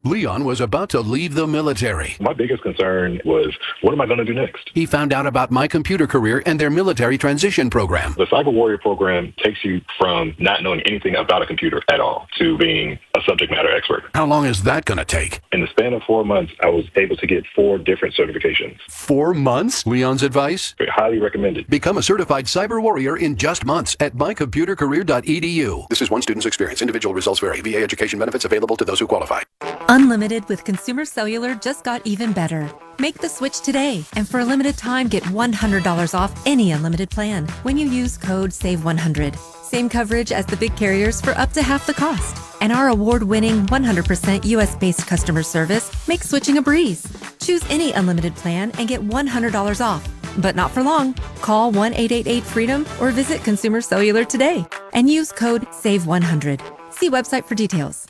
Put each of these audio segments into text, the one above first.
Leon was about to leave the military. My biggest concern was, what am I going to do next? He found out about My Computer Career and their military transition program. The Cyber Warrior program takes you from not knowing anything about a computer at all to being a subject matter expert. How long is that going to take? In the span of 4 months, I was able to get 4 different certifications. 4 months? Leon's advice? Highly recommended. Become a certified cyber warrior in just months at mycomputercareer.edu. This is one student's experience. Individual results vary. VA education benefits available to those who qualify. Unlimited with Consumer Cellular just got even better. Make the switch today, and for a limited time, get $100 off any unlimited plan when you use code SAVE100. Same coverage as the big carriers for up to half the cost. And our award-winning 100% US-based customer service makes switching a breeze. Choose any unlimited plan and get $100 off. But not for long. Call 1-888-FREEDOM or visit Consumer Cellular today and use code SAVE100. See website for details.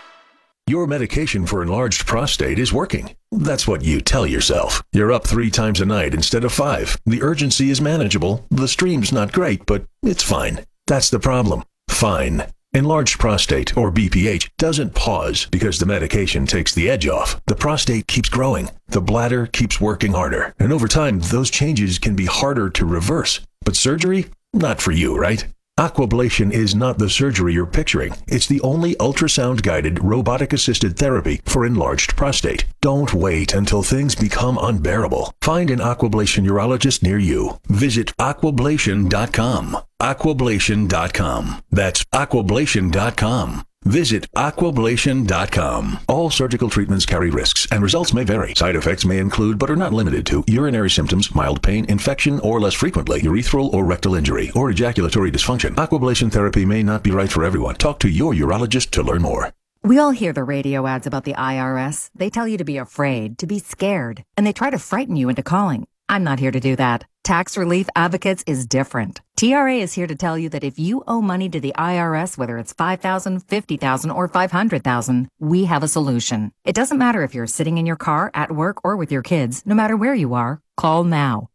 Your medication for enlarged prostate is working. That's what you tell yourself. You're up 3 times a night instead of 5. The urgency is manageable. The stream's not great, but it's fine. That's the problem. Fine. Enlarged prostate, or BPH, doesn't pause because the medication takes the edge off. The prostate keeps growing. The bladder keeps working harder. And over time, those changes can be harder to reverse. But surgery? Not for you, right? Aquablation is not the surgery you're picturing. It's the only ultrasound-guided, robotic-assisted therapy for enlarged prostate. Don't wait until things become unbearable. Find an Aquablation urologist near you. Visit aquablation.com. Aquablation.com. That's aquablation.com. Visit aquablation.com. All surgical treatments carry risks, and results may vary. Side effects may include, but are not limited to, urinary symptoms, mild pain, infection, or less frequently, urethral or rectal injury, or ejaculatory dysfunction. Aquablation therapy may not be right for everyone. Talk to your urologist to learn more. We all hear the radio ads about the IRS. They tell you to be afraid, to be scared, and they try to frighten you into calling. I'm not here to do that. Tax Relief Advocates is different. TRA is here to tell you that if you owe money to the IRS, whether it's $5,000, $50,000, or $500,000, we have a solution. It doesn't matter if you're sitting in your car, at work, or with your kids. No matter where you are, call now.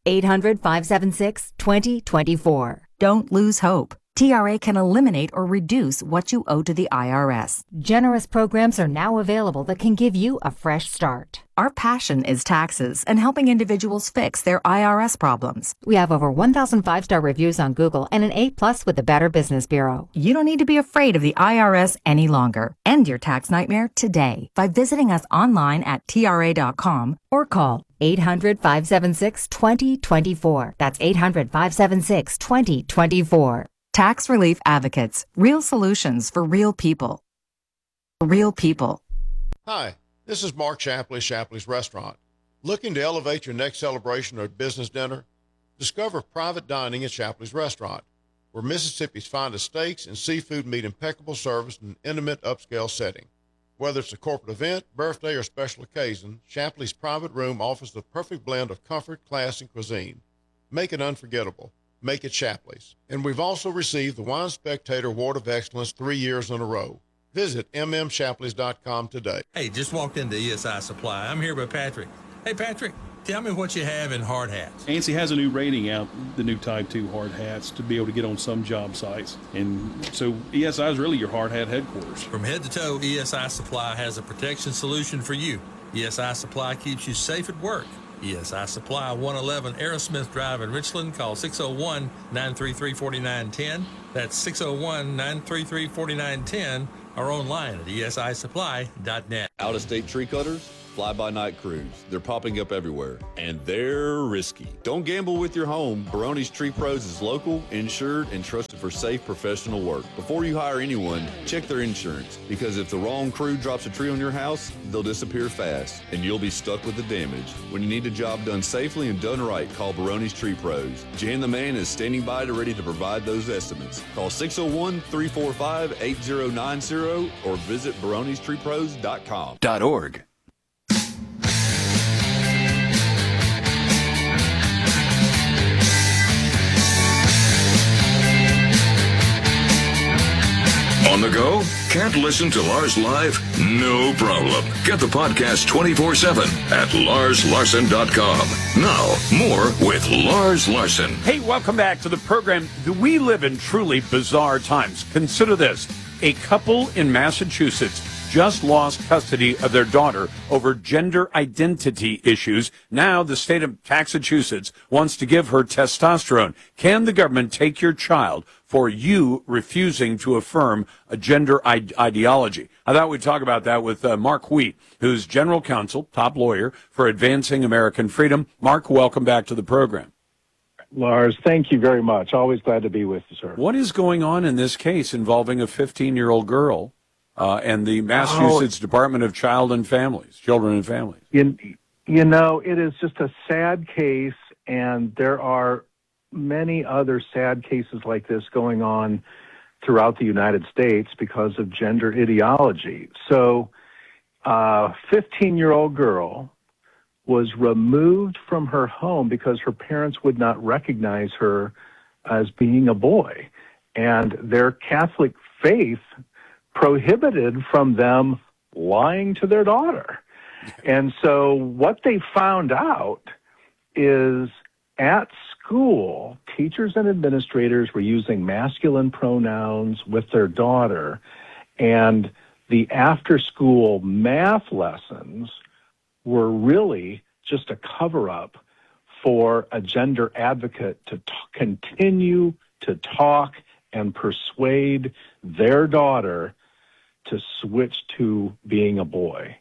800-576-2024. Don't lose hope. TRA can eliminate or reduce what you owe to the IRS. Generous programs are now available that can give you a fresh start. Our passion is taxes and helping individuals fix their IRS problems. We have over 1,000 5-star reviews on Google and an A+ with the Better Business Bureau. You don't need to be afraid of the IRS any longer. End your tax nightmare today by visiting us online at TRA.com or call 800-576-2024. That's 800-576-2024. Tax Relief Advocates. Real solutions for real people. Real people. Hi, this is Mark Shapley, Shapley's Restaurant. Looking to elevate your next celebration or business dinner? Discover private dining at Shapley's Restaurant, where Mississippi's finest steaks and seafood meet impeccable service in an intimate upscale setting. Whether it's a corporate event, birthday, or special occasion, Shapley's private room offers the perfect blend of comfort, class, and cuisine. Make it unforgettable. Make it Shapley's. And we've also received the Wine Spectator Award of Excellence 3 years in a row. Visit mmshapleys.com today. Hey, just walked into ESI Supply. I'm here with Patrick. Hey, Patrick, tell me what you have in hard hats. ANSI has a new rating out, the new Type 2 hard hats, to be able to get on some job sites. And so ESI is really your hard hat headquarters. From head to toe, ESI Supply has a protection solution for you. ESI Supply keeps you safe at work. ESI Supply, 111 Aerosmith Drive in Richland. Call 601-933-4910. That's 601-933-4910. Or online at esisupply.net. Out-of-state tree cutters? Fly-by-night crews. They're popping up everywhere, and they're risky. Don't gamble with your home. Baroni's Tree Pros is local, insured, and trusted for safe professional work. Before you hire anyone, check their insurance, because if the wrong crew drops a tree on your house, they'll disappear fast, and you'll be stuck with the damage. When you need a job done safely and done right, call Baroni's Tree Pros. Jan the Man is standing by to ready to provide those estimates. Call 601-345-8090 or visit baronistreepros.com. .org. On the go? Can't listen to Lars live? No problem. Get the podcast 24/7 at larslarson.com. Now, more with Lars Larson. Hey, welcome back to the program. We live in truly bizarre times. Consider this. A couple in Massachusetts just lost custody of their daughter over gender identity issues. Now the state of Massachusetts wants to give her testosterone. Can the government take your child for you refusing to affirm a gender ideology? I thought we'd talk about that with Mark Wheat, who's general counsel, top lawyer for Advancing American Freedom. Mark, welcome back to the program. Lars, thank you very much. Always glad to be with you, sir. What is going on in this case involving a 15-year-old girl and the Massachusetts Department of Children and Families? You know, it is just a sad case, and there are many other sad cases like this going on throughout the United States because of gender ideology. So, a 15-year-old girl was removed from her home because her parents would not recognize her as being a boy. And their Catholic faith prohibited from them lying to their daughter. And so what they found out is at school, teachers and administrators were using masculine pronouns with their daughter, and the after-school math lessons were really just a cover-up for a gender advocate to continue to talk and persuade their daughter to switch to being a boy.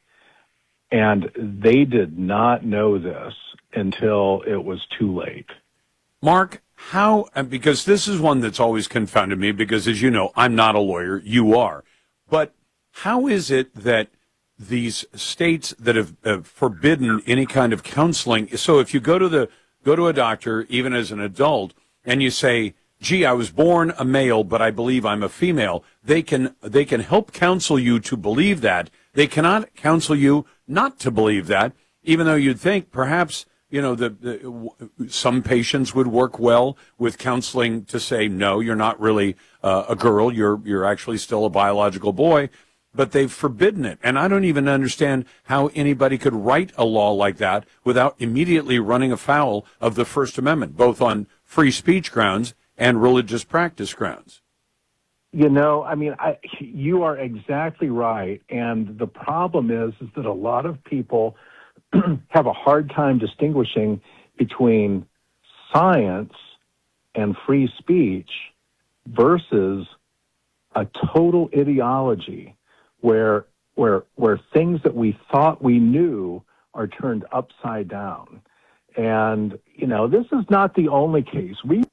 And they did not know this until it was too late. Mark, how, because this is one that's always confounded me, because as you know, I'm not a lawyer, you are. But how is it that these states that have forbidden any kind of counseling? So if you go to a doctor, even as an adult, and you say, gee, I was born a male, but I believe I'm a female, they can help counsel you to believe that. They cannot counsel you not to believe that, even though you'd think perhaps, you know, some patients would work well with counseling to say, no, you're not really a girl, you're actually still a biological boy. But they've forbidden it. And I don't even understand how anybody could write a law like that without immediately running afoul of the First Amendment, both on free speech grounds and religious practice grounds. You know, I mean, you are exactly right. And the problem is that a lot of people have a hard time distinguishing between science and free speech versus a total ideology where things that we thought we knew are turned upside down. And, you know, this is not the only case. We'd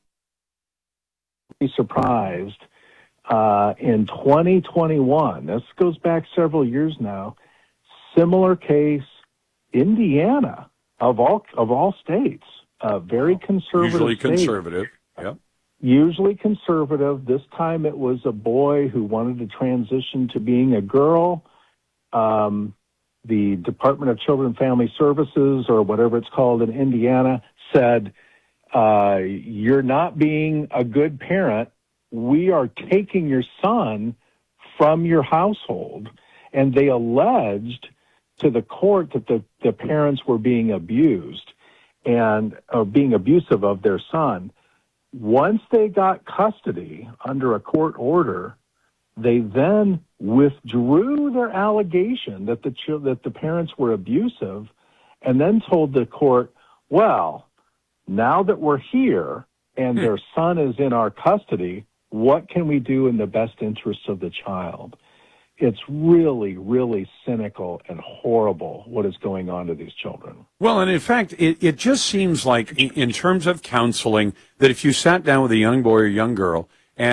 be surprised in 2021, this goes back several years now, similar case, Indiana, of all states, very conservative Usually state. Conservative, yep. Usually conservative. This time it was a boy who wanted to transition to being a girl. The Department of Children and Family Services, or whatever it's called in Indiana, said, you're not being a good parent. We are taking your son from your household. And they alleged to the court that the parents were being abused and being abusive of their son. Once they got custody under a court order, they then withdrew their allegation that the parents were abusive, and then told the court, well, now that we're here and their son is in our custody, what can we do in the best interests of the child? It's really, really cynical and horrible what is going on to these children. Well, and in fact, it just seems like in terms of counseling that if you sat down with a young boy or young girl